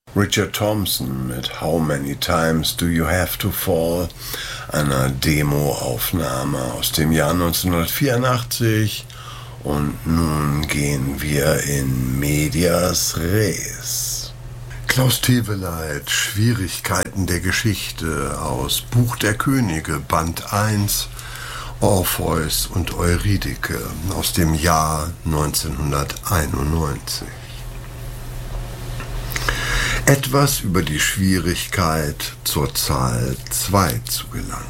Richard Thompson mit How Many Times Do You Have to Fall, einer Demoaufnahme aus dem Jahr 1984. Und nun gehen wir in medias res. Klaus Teweleit, Schwierigkeiten der Geschichte aus Buch der Könige, Band 1, Orpheus und Eurydike aus dem Jahr 1991. Etwas über die Schwierigkeit, zur Zahl 2 zu gelangen.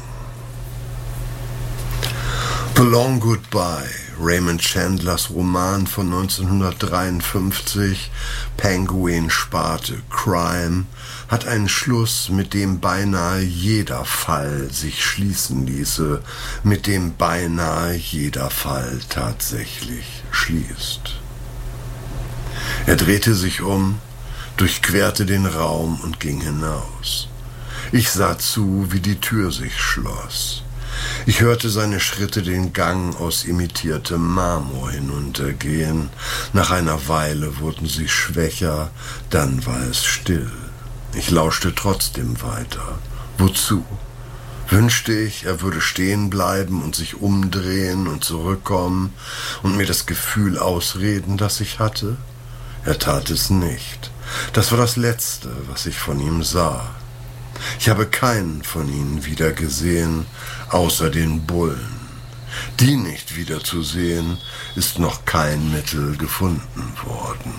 The Long Goodbye, Raymond Chandlers Roman von 1953, Penguin-Sparte Crime, hat einen Schluss, mit dem beinahe jeder Fall sich schließen ließe, mit dem beinahe jeder Fall tatsächlich schließt. Er drehte sich um, durchquerte den Raum und ging hinaus. Ich sah zu, wie die Tür sich schloss. Ich hörte seine Schritte den Gang aus imitiertem Marmor hinuntergehen. Nach einer Weile wurden sie schwächer, dann war es still. Ich lauschte trotzdem weiter. Wozu? Wünschte ich, er würde stehen bleiben und sich umdrehen und zurückkommen und mir das Gefühl ausreden, das ich hatte? Er tat es nicht. Das war das Letzte, was ich von ihm sah. Ich habe keinen von ihnen wieder gesehen, außer den Bullen. Die nicht wiederzusehen, ist noch kein Mittel gefunden worden.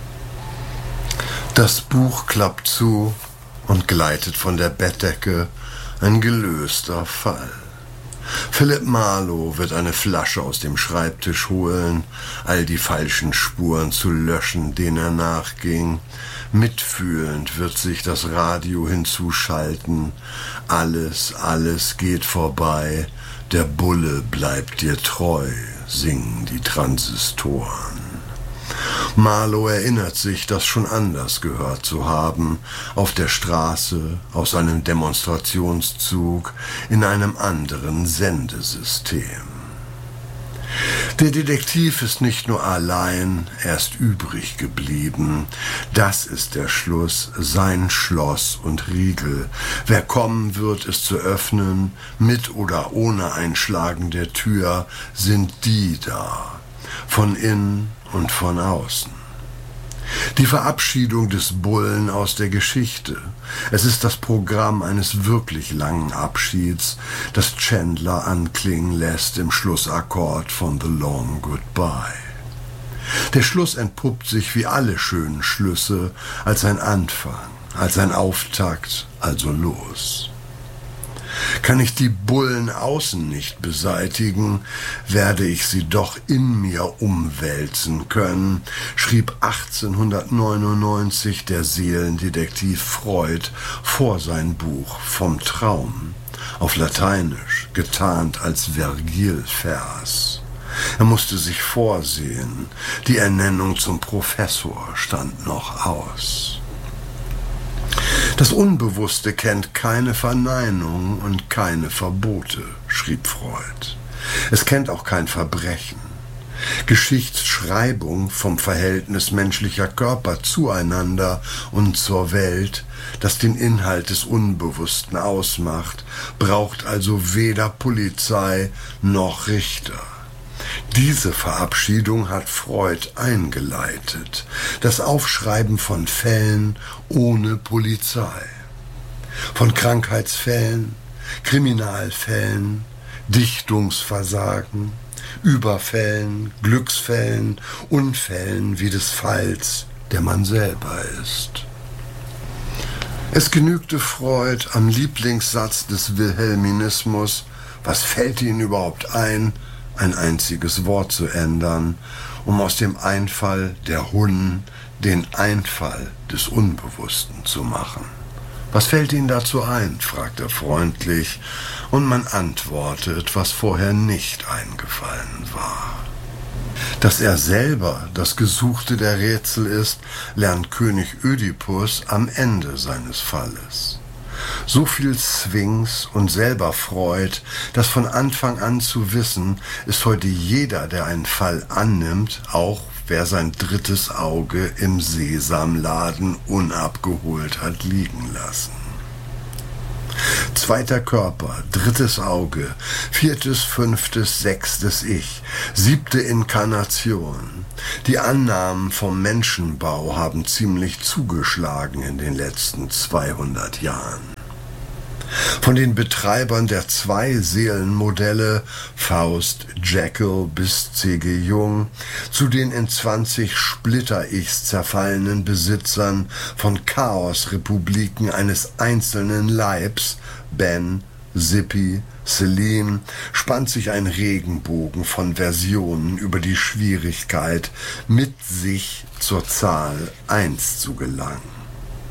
Das Buch klappt zu und gleitet von der Bettdecke, ein gelöster Fall. Philip Marlowe wird eine Flasche aus dem Schreibtisch holen, all die falschen Spuren zu löschen, denen er nachging. Mitfühlend wird sich das Radio hinzuschalten. Alles geht vorbei. Der Bulle bleibt dir treu, singen die Transistoren. Marlowe erinnert sich, das schon anders gehört zu haben, auf der Straße, aus einem Demonstrationszug, in einem anderen Sendesystem. Der Detektiv ist nicht nur allein, er ist übrig geblieben. Das ist der Schluss, sein Schloss und Riegel. Wer kommen wird, es zu öffnen, mit oder ohne Einschlagen der Tür, sind die da, von innen und von außen. Die Verabschiedung des Bullen aus der Geschichte. Es ist das Programm eines wirklich langen Abschieds, das Chandler anklingen lässt im Schlussakkord von The Long Goodbye. Der Schluss entpuppt sich wie alle schönen Schlüsse als ein Anfang, als ein Auftakt, also los. Kann ich die Bullen außen nicht beseitigen, werde ich sie doch in mir umwälzen können, schrieb 1899 der Seelendetektiv Freud vor sein Buch Vom Traum, auf Lateinisch, getarnt als Vergil-Vers. Er musste sich vorsehen, die Ernennung zum Professor stand noch aus. Das Unbewusste kennt keine Verneinung und keine Verbote, schrieb Freud. Es kennt auch kein Verbrechen. Geschichtsschreibung vom Verhältnis menschlicher Körper zueinander und zur Welt, das den Inhalt des Unbewussten ausmacht, braucht also weder Polizei noch Richter. Diese Verabschiedung hat Freud eingeleitet, das Aufschreiben von Fällen ohne Polizei, von Krankheitsfällen, Kriminalfällen, Dichtungsversagen, Überfällen, Glücksfällen, Unfällen wie des Falls, der man selber ist. Es genügte Freud am Lieblingssatz des Wilhelminismus, was fällt Ihnen überhaupt ein einziges Wort zu ändern, um aus dem Einfall der Hunnen den Einfall des Unbewussten zu machen. Was fällt Ihnen dazu ein, fragt er freundlich, und man antwortet, was vorher nicht eingefallen war. Dass er selber das Gesuchte der Rätsel ist, lernt König Ödipus am Ende seines Falles. So viel Sphinx und selber Freud, das von Anfang an zu wissen, ist heute jeder, der einen Fall annimmt, auch wer sein drittes Auge im Sesamladen unabgeholt hat liegen lassen. Zweiter Körper, drittes Auge, viertes, fünftes, sechstes Ich, siebte Inkarnation. Die Annahmen vom Menschenbau haben ziemlich zugeschlagen in den letzten 200 Jahren. Von den Betreibern der Zwei-Seelen-Modelle, Faust, Jekyll bis C.G. Jung, zu den in 20 Splitter-Ichs zerfallenen Besitzern von Chaos-Republiken eines einzelnen Leibs, Ben, Zippy, Celine, spannt sich ein Regenbogen von Versionen über die Schwierigkeit, mit sich zur Zahl 1 zu gelangen.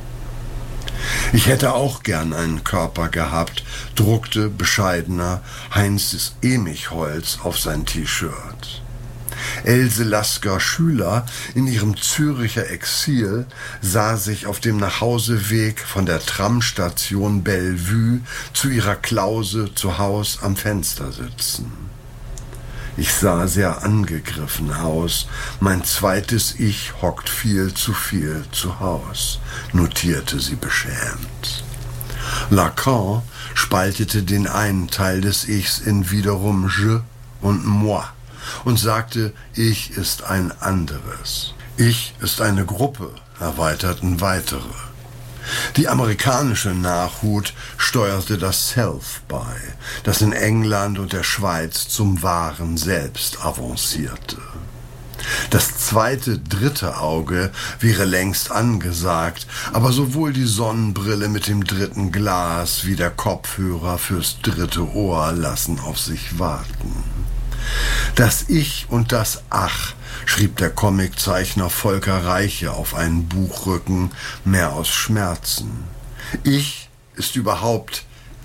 Ich hätte auch gern einen Körper gehabt, druckte bescheidener Heinz Emichholz auf sein T-Shirt. Else Lasker-Schüler in ihrem Züricher Exil sah sich auf dem Nachhauseweg von der Tramstation Bellevue zu ihrer Klause zu Haus am Fenster sitzen. Ich sah sehr angegriffen aus. Mein zweites Ich hockt viel zu Haus, notierte sie beschämt. Lacan spaltete den einen Teil des Ichs in wiederum Je und Moi und sagte, Ich ist ein anderes. Ich ist eine Gruppe, erweiterten weitere. Die amerikanische Nachhut steuerte das Self bei, das in England und der Schweiz zum wahren Selbst avancierte. Das zweite, dritte Auge wäre längst angesagt, aber sowohl die Sonnenbrille mit dem dritten Glas wie der Kopfhörer fürs dritte Ohr lassen auf sich warten. Das Ich und das Ach, schrieb der Comiczeichner Volker Reiche auf einen Buchrücken, mehr aus Schmerzen. Ich ist überhaupt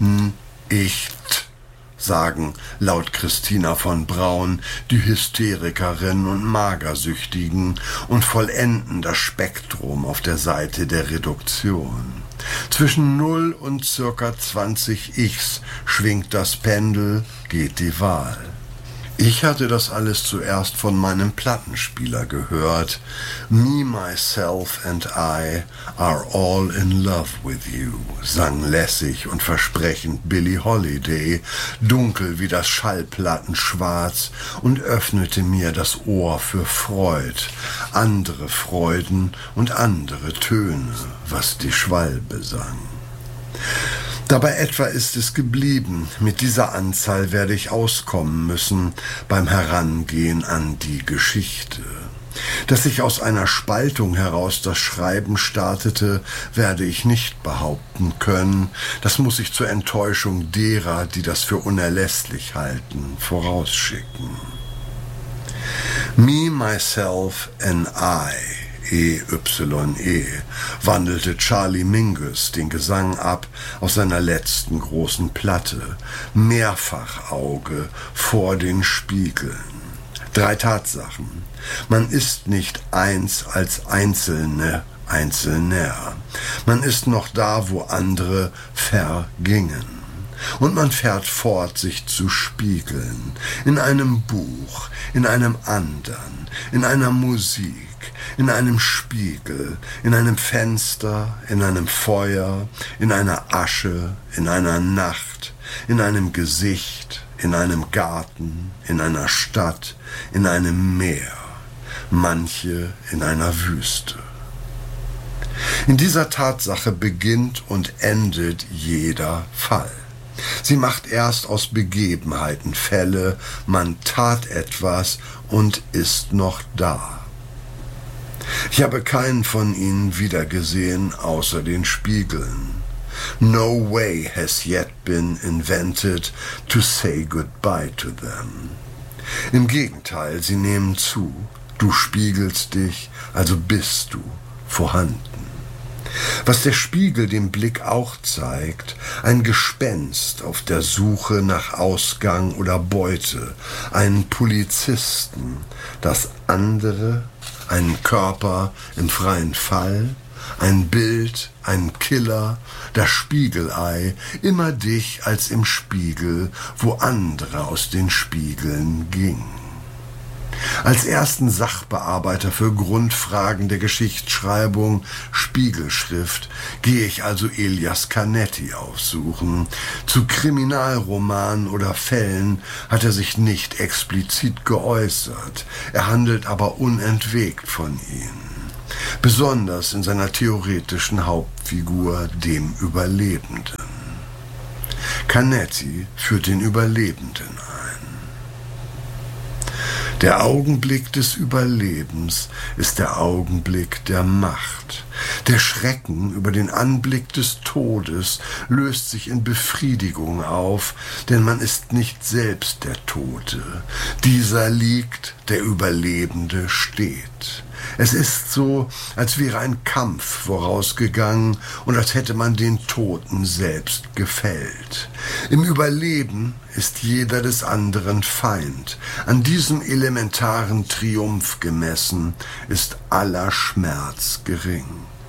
nicht, sagen laut Christina von Braun die Hysterikerin und Magersüchtigen und vollenden das Spektrum auf der Seite der Reduktion. Zwischen 0 und circa 20 Ichs schwingt das Pendel, geht die Wahl. Ich hatte das alles zuerst von meinem Plattenspieler gehört. Me, myself and I are all in love with you, sang lässig und versprechend Billie Holiday, dunkel wie das Schallplattenschwarz, und öffnete mir das Ohr für Freud, andere Freuden und andere Töne, was die Schwalbe sang. Dabei etwa ist es geblieben. Mit dieser Anzahl werde ich auskommen müssen beim Herangehen an die Geschichte. Dass ich aus einer Spaltung heraus das Schreiben startete, werde ich nicht behaupten können. Das muss ich zur Enttäuschung derer, die das für unerlässlich halten, vorausschicken. Me, myself and I, E-Y-E, wandelte Charlie Mingus den Gesang ab aus seiner letzten großen Platte, Mehrfachauge vor den Spiegeln. 3 Tatsachen. Man ist nicht eins als Einzelne, Einzelner. Man ist noch da, wo andere vergingen. Und man fährt fort, sich zu spiegeln. In einem Buch, in einem anderen, in einer Musik, in einem Spiegel, in einem Fenster, in einem Feuer, in einer Asche, in einer Nacht, in einem Gesicht, in einem Garten, in einer Stadt, in einem Meer, manche in einer Wüste. In dieser Tatsache beginnt und endet jeder Fall. Sie macht erst aus Begebenheiten Fälle, man tat etwas und ist noch da. Ich habe keinen von ihnen wiedergesehen, außer den Spiegeln. No way has yet been invented to say goodbye to them. Im Gegenteil, sie nehmen zu. Du spiegelst dich, also bist du vorhanden. Was der Spiegel dem Blick auch zeigt, ein Gespenst auf der Suche nach Ausgang oder Beute, einen Polizisten, das andere, einen Körper im freien Fall, ein Bild, ein Killer, das Spiegelei, immer dich als im Spiegel, wo andere aus den Spiegeln gingen. Als ersten Sachbearbeiter für Grundfragen der Geschichtsschreibung, Spiegelschrift, gehe ich also Elias Canetti aufsuchen. Zu Kriminalromanen oder Fällen hat er sich nicht explizit geäußert, er handelt aber unentwegt von ihnen. Besonders in seiner theoretischen Hauptfigur, dem Überlebenden. Canetti führt den Überlebenden ein. Der Augenblick des Überlebens ist der Augenblick der Macht. Der Schrecken über den Anblick des Todes löst sich in Befriedigung auf, denn man ist nicht selbst der Tote. Dieser liegt, der Überlebende steht. Es ist so, als wäre ein Kampf vorausgegangen und als hätte man den Toten selbst gefällt. Im Überleben ist jeder des anderen Feind. An diesem elementaren Triumph gemessen ist aller Schmerz gering.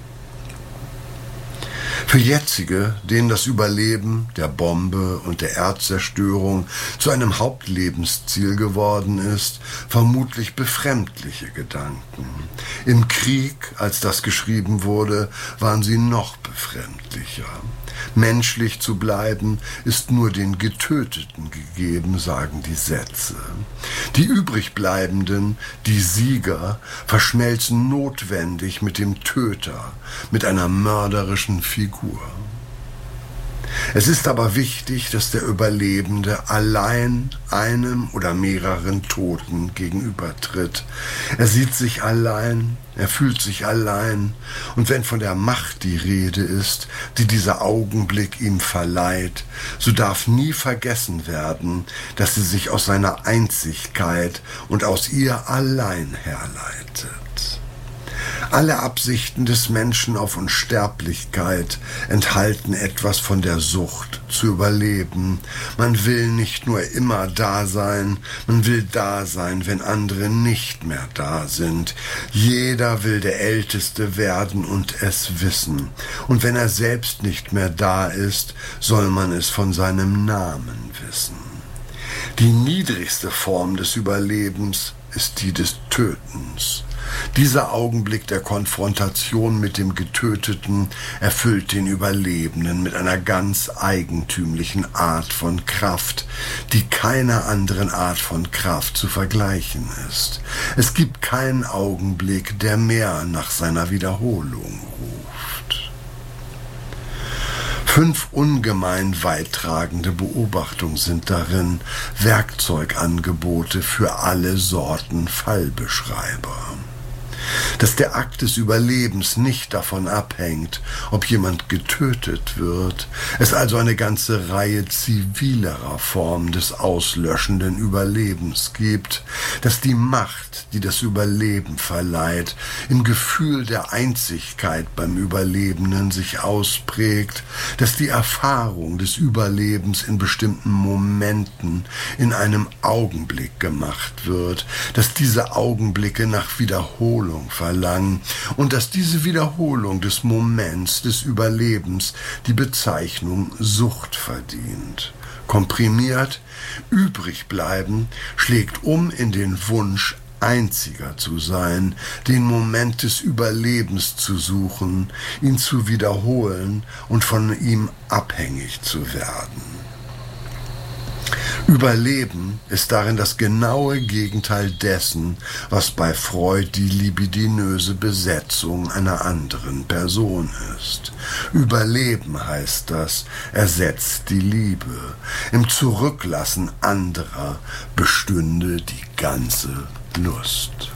Für jetzige, denen das Überleben der Bombe und der Erdzerstörung zu einem Hauptlebensziel geworden ist, vermutlich befremdliche Gedanken. Im Krieg, als das geschrieben wurde, waren sie noch befremdlicher. Menschlich zu bleiben, ist nur den Getöteten gegeben, sagen die Sätze. Die übrigbleibenden, die Sieger, verschmelzen notwendig mit dem Töter, mit einer mörderischen Figur. Es ist aber wichtig, dass der Überlebende allein einem oder mehreren Toten gegenübertritt. Er sieht sich allein, er fühlt sich allein, und wenn von der Macht die Rede ist, die dieser Augenblick ihm verleiht, so darf nie vergessen werden, dass sie sich aus seiner Einzigkeit und aus ihr allein herleitet. Alle Absichten des Menschen auf Unsterblichkeit enthalten etwas von der Sucht zu überleben. Man will nicht nur immer da sein, man will da sein, wenn andere nicht mehr da sind. Jeder will der Älteste werden und es wissen. Und wenn er selbst nicht mehr da ist, soll man es von seinem Namen wissen. Die niedrigste Form des Überlebens ist die des Tötens. Dieser Augenblick der Konfrontation mit dem Getöteten erfüllt den Überlebenden mit einer ganz eigentümlichen Art von Kraft, die keiner anderen Art von Kraft zu vergleichen ist. Es gibt keinen Augenblick, der mehr nach seiner Wiederholung ruft. 5 ungemein weittragende Beobachtungen sind darin Werkzeugangebote für alle Sorten Fallbeschreiber. Dass der Akt des Überlebens nicht davon abhängt, ob jemand getötet wird, es also eine ganze Reihe zivilerer Formen des auslöschenden Überlebens gibt, dass die Macht, die das Überleben verleiht, im Gefühl der Einzigkeit beim Überlebenden sich ausprägt, dass die Erfahrung des Überlebens in bestimmten Momenten in einem Augenblick gemacht wird, dass diese Augenblicke nach Wiederholung verlangen und dass diese Wiederholung des Moments des Überlebens die Bezeichnung Sucht verdient. Komprimiert, übrig bleiben, schlägt um in den Wunsch, einziger zu sein, den Moment des Überlebens zu suchen, ihn zu wiederholen und von ihm abhängig zu werden. Überleben ist darin das genaue Gegenteil dessen, was bei Freud die libidinöse Besetzung einer anderen Person ist. Überleben heißt das, ersetzt die Liebe. Im Zurücklassen anderer bestünde die ganze Lust.